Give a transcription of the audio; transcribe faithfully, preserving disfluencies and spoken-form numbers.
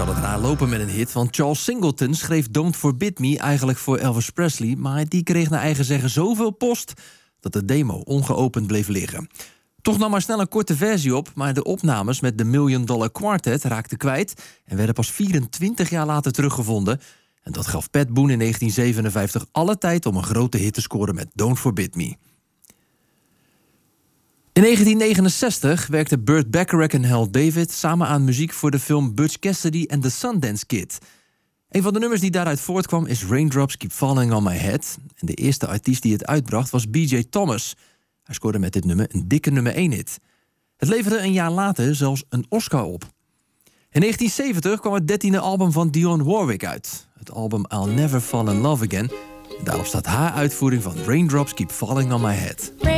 had het raar lopen met een hit, want Charles Singleton schreef Don't Forbid Me eigenlijk voor Elvis Presley, maar die kreeg naar eigen zeggen zoveel post dat de demo ongeopend bleef liggen. Toch nam maar snel een korte versie op, maar de opnames met de Million Dollar Quartet raakten kwijt en werden pas vierentwintig jaar later teruggevonden. En dat gaf Pat Boone in negentien zevenenvijftig alle tijd om een grote hit te scoren met Don't Forbid Me. In negentien negenenzestig werkte Burt Bacharach en Hal David samen aan muziek voor de film Butch Cassidy and the Sundance Kid. Een van de nummers die daaruit voortkwam is Raindrops Keep Falling on My Head. En de eerste artiest die het uitbracht was B J Thomas. Hij scoorde met dit nummer een dikke nummer één hit. Het leverde een jaar later zelfs een Oscar op. In negentien zeventig kwam het dertiende album van Dionne Warwick uit. Het album I'll Never Fall in Love Again. En daarop staat haar uitvoering van Raindrops Keep Falling on My Head.